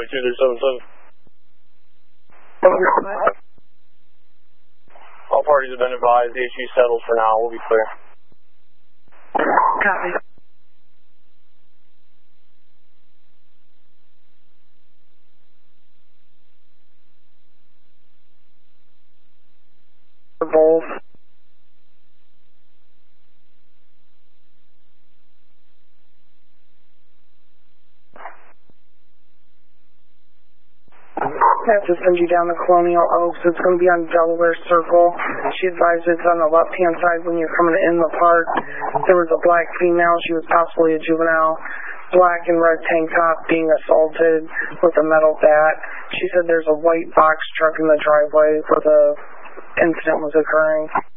All parties have been advised. The issue settled for now. We'll be clear. Copy. Both. I have to send you down to Colonial Oaks. It's going to be on Delaware Circle. She advised it's on the left-hand side when you're coming in the park. There was a black female. She was possibly a juvenile. Black and red tank top being assaulted with a metal bat. She said there's a white box truck in the driveway where the incident was occurring.